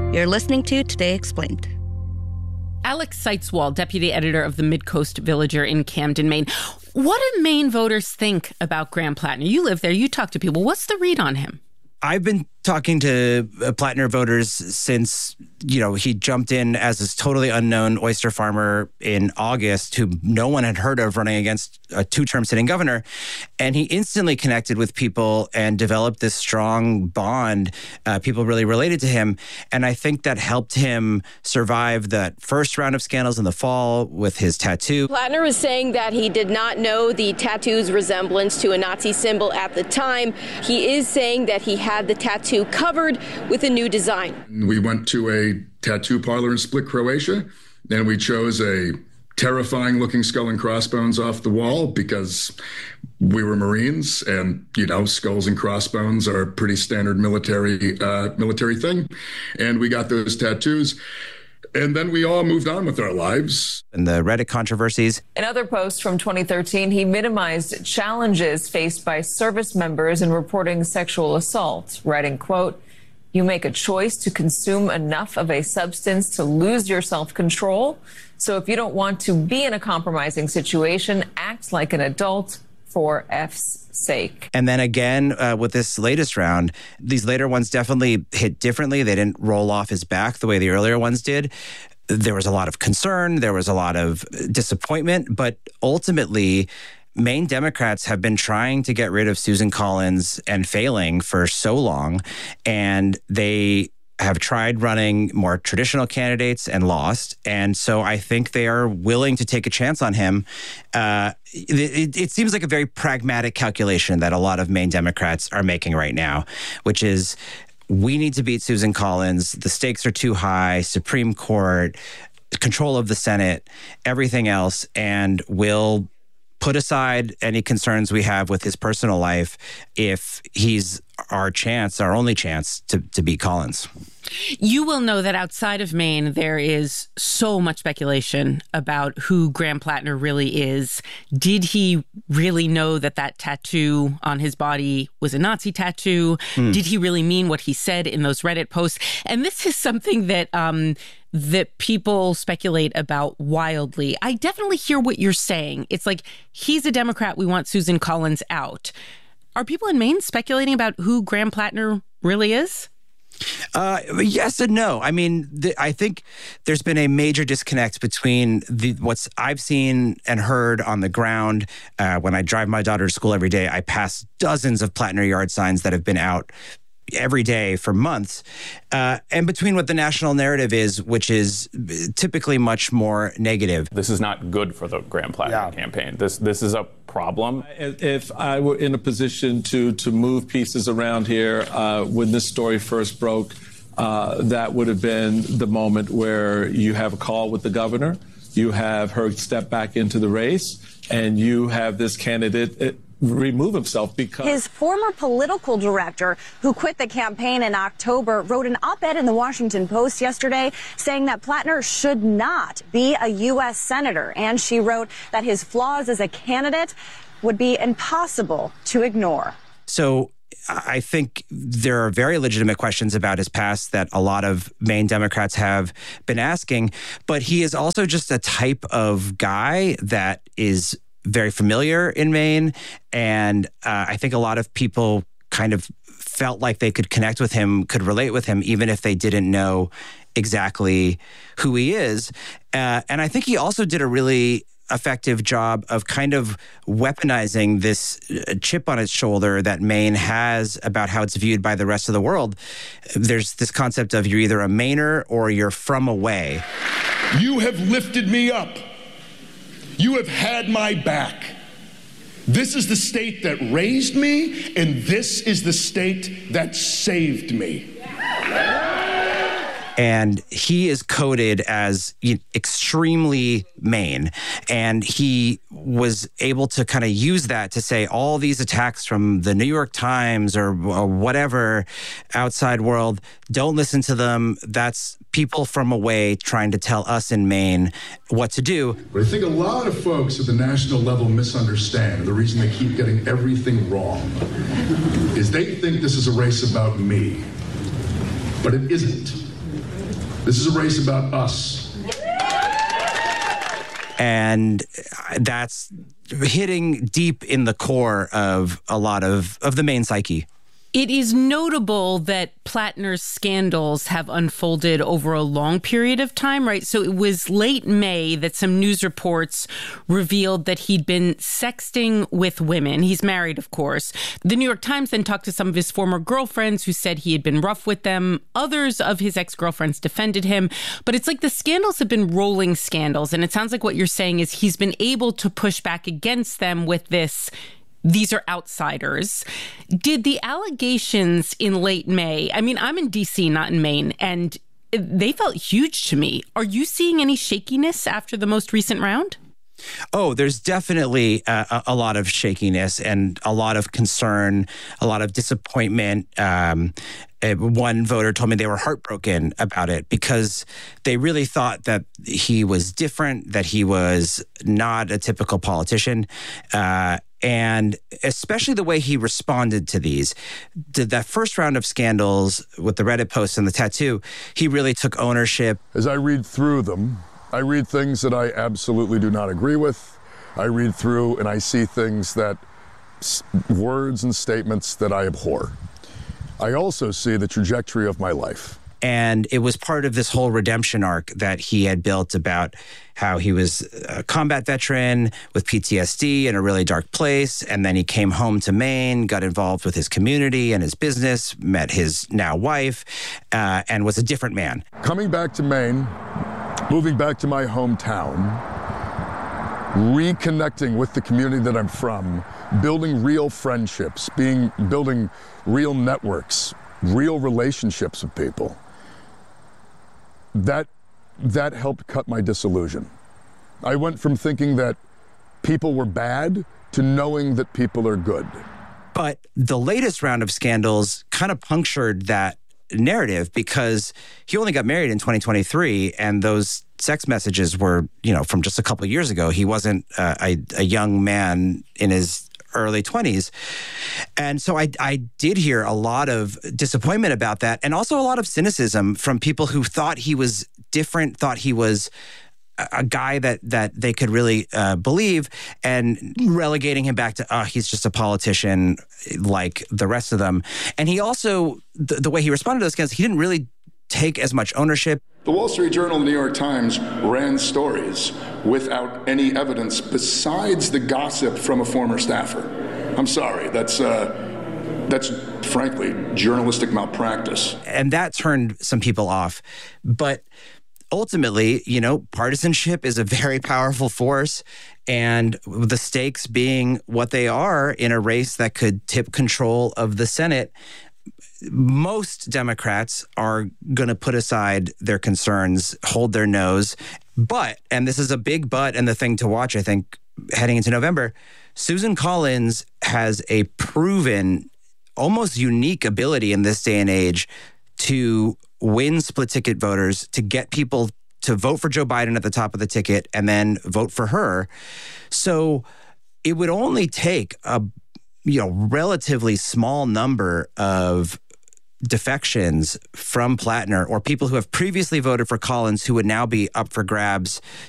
You're listening to Today Explained. Alex Seitzwald, deputy editor of the Midcoast Villager in Camden, Maine. What do Maine voters think about Graham Plattner? You live there. You talk to people. What's the read on him? I've been talking to Plattner voters since, he jumped in as this totally unknown oyster farmer in August who no one had heard of running against a two-term sitting governor. And he instantly connected with people and developed this strong bond. People really related to him. And I think that helped him survive that first round of scandals in the fall with his tattoo. Plattner was saying that he did not know the tattoo's resemblance to a Nazi symbol at the time. He is saying that he had the tattoo covered with a new design. We went to a tattoo parlor in Split, Croatia, and we chose a terrifying looking skull and crossbones off the wall because we were Marines and, skulls and crossbones are a pretty standard military thing. And we got those tattoos. And then we all moved on with our lives. And the Reddit controversies. In other posts from 2013, he minimized challenges faced by service members in reporting sexual assault, writing, quote, "You make a choice to consume enough of a substance to lose your self-control. So if you don't want to be in a compromising situation, act like an adult for F's sake." And then again, with this latest round, these later ones definitely hit differently. They didn't roll off his back the way the earlier ones did. There was a lot of concern. There was a lot of disappointment. But ultimately, Maine Democrats have been trying to get rid of Susan Collins and failing for so long. And they have tried running more traditional candidates and lost. And so I think they are willing to take a chance on him. It seems like a very pragmatic calculation that a lot of Maine Democrats are making right now, which is we need to beat Susan Collins. The stakes are too high, Supreme Court, control of the Senate, everything else, and we'll put aside any concerns we have with his personal life if he's our only chance to beat Collins. You will know that outside of Maine, there is so much speculation about who Graham Plattner really is. Did he really know that tattoo on his body was a Nazi tattoo? Did he really mean what he said in those Reddit posts? And this is something that that people speculate about wildly. I definitely hear what you're saying. It's like, he's a Democrat. We want Susan Collins out. Are people in Maine speculating about who Graham Plattner really is? Yes and no. I mean, I think there's been a major disconnect between what's I've seen and heard on the ground. When I drive my daughter to school every day, I pass dozens of Plattner yard signs that have been out every day for months, and between what the national narrative is, which is typically much more negative. This is not good for the Graham Plattner campaign. This is a problem. If I were in a position to move pieces around here when this story first broke, that would have been the moment where you have a call with the governor, you have her step back into the race, and you have this candidate remove himself because his former political director, who quit the campaign in October, wrote an op-ed in the Washington Post yesterday saying that Plattner should not be a U.S. senator. And she wrote that his flaws as a candidate would be impossible to ignore. So I think there are very legitimate questions about his past that a lot of Maine Democrats have been asking, but he is also just a type of guy that is very familiar in Maine. And I think a lot of people kind of felt like they could connect with him, could relate with him, even if they didn't know exactly who he is. And I think he also did a really effective job of kind of weaponizing this chip on its shoulder that Maine has about how it's viewed by the rest of the world. There's this concept of you're either a Mainer or you're from away. You have lifted me up. You have had my back. This is the state that raised me, and this is the state that saved me. And he is coded as extremely Maine. And he was able to kind of use that to say all these attacks from the New York Times or whatever outside world, don't listen to them. That's people from away trying to tell us in Maine what to do. But I think a lot of folks at the national level misunderstand. The reason they keep getting everything wrong is they think this is a race about me. But it isn't. This is a race about us. And that's hitting deep in the core of a lot of the Maine psyche. It is notable that Plattner's scandals have unfolded over a long period of time, right? So it was late May that some news reports revealed that he'd been sexting with women. He's married, of course. The New York Times then talked to some of his former girlfriends who said he had been rough with them. Others of his ex-girlfriends defended him. But it's like the scandals have been rolling scandals. And it sounds like what you're saying is he's been able to push back against them with these are outsiders. Did the allegations in late May, I mean, I'm in D.C., not in Maine, and they felt huge to me. Are you seeing any shakiness after the most recent round? Oh, there's definitely a lot of shakiness and a lot of concern, a lot of disappointment. One voter told me they were heartbroken about it because they really thought that he was different, that he was not a typical politician. And especially the way he responded to these. That first round of scandals with the Reddit post and the tattoo, he really took ownership. As I read through them, I read things that I absolutely do not agree with. I read through and I see things words and statements that I abhor. I also see the trajectory of my life. And it was part of this whole redemption arc that he had built about how he was a combat veteran with PTSD in a really dark place. And then he came home to Maine, got involved with his community and his business, met his now wife, and was a different man. Coming back to Maine, moving back to my hometown, reconnecting with the community that I'm from, building real friendships, building real networks, real relationships with people. That helped cut my disillusion. I went from thinking that people were bad to knowing that people are good. But the latest round of scandals kind of punctured that narrative because he only got married in 2023, and those sex messages were, from just a couple of years ago. He wasn't a young man in his early 20s. And so I did hear a lot of disappointment about that, and also a lot of cynicism from people who thought he was different, thought he was a guy that they could really believe, and relegating him back to, he's just a politician like the rest of them. And he also, the way he responded to those scandals, he didn't really take as much ownership. The Wall Street Journal and the New York Times ran stories without any evidence besides the gossip from a former staffer. I'm sorry, that's frankly journalistic malpractice. And that turned some people off. But ultimately, partisanship is a very powerful force, and the stakes being what they are in a race that could tip control of the Senate, most Democrats are going to put aside their concerns, hold their nose. But, and this is a big but and the thing to watch, I think, heading into November, Susan Collins has a proven, almost unique ability in this day and age to win split ticket voters, to get people to vote for Joe Biden at the top of the ticket and then vote for her. So it would only take a relatively small number of defections from Plattner or people who have previously voted for Collins who would now be up for grabs